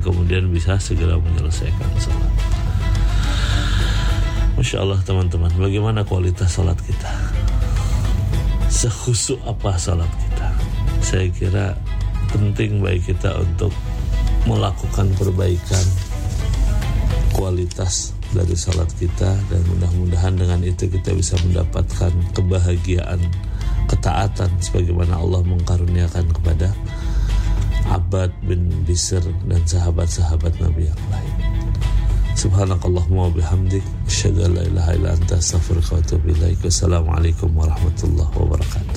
kemudian bisa segera menyelesaikan salat. Masya Allah teman-teman, bagaimana kualitas salat kita? Sekhusyuk apa salat kita? Saya kira penting bagi kita untuk melakukan perbaikan kualitas dari salat kita, dan mudah-mudahan dengan itu kita bisa mendapatkan kebahagiaan, ketaatan sebagaimana Allah mengkaruniakan kepada Abbad bin Bisr dan sahabat-sahabat Nabi yang lain. Subhanakallahumma wa bihamdik, asyhadu an la ilaha illa anta, astaghfiruka wa atubu ilaik. Wassalamualaikum warahmatullahi wabarakatuh.